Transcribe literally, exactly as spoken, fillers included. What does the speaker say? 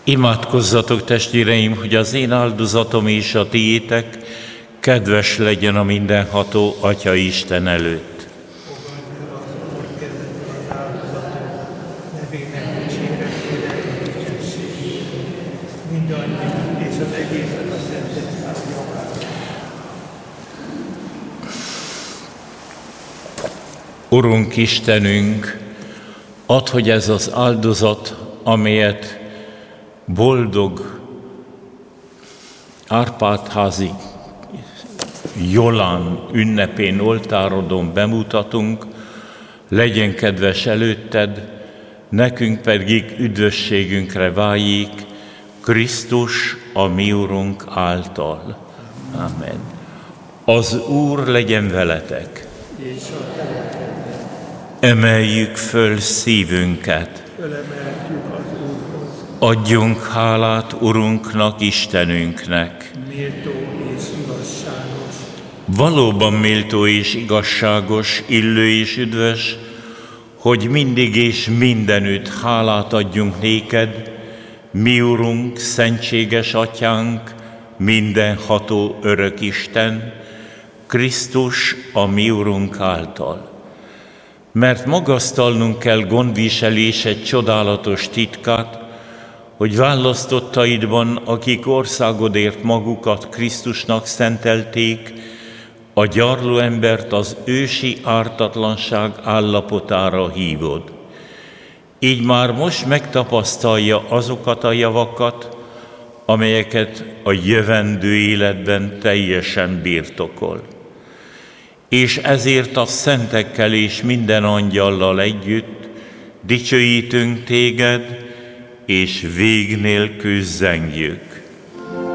Imádkozzatok, testvéreim, hogy az én áldozatom és a tiétek kedves legyen a mindenható Atya Isten előtt. Urunk Istenünk, add, hogy ez az áldozat, amelyet boldog Árpád-házi Jolán ünnepén, oltárodon bemutatunk, legyen kedves előtted, nekünk pedig üdvösségünkre váljék Krisztus, a mi Urunk által. Amen. Az Úr legyen veletek. Emeljük föl szívünket. Adjunk hálát Urunknak, Istenünknek. Méltó és igazságos. Valóban méltó és igazságos, illő és üdvös, hogy mindig és mindenütt hálát adjunk néked, mi Urunk, szentséges Atyánk, mindenható örök Isten, Krisztus, a mi Urunk által. Mert magasztalnunk kell gondviselésed csodálatos titkát, hogy választottaidban, akik országodért magukat Krisztusnak szentelték, a gyarló embert az ősi ártatlanság állapotára hívod. Így már most megtapasztalja azokat a javakat, amelyeket a jövendő életben teljesen birtokol. És ezért a szentekkel és minden angyallal együtt dicsőítünk téged, és vég nélkül zengjük.